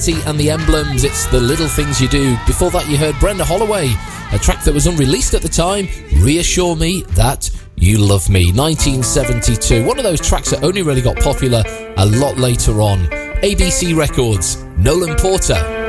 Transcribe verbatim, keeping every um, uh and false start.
Fatty and the Emblems, it's The Little Things You Do. Before that you heard Brenda Holloway, a track that was unreleased at the time, Reassure Me That You Love Me, nineteen seventy-two. One of those tracks that only really got popular a lot later on. A B C Records, Nolan Porter.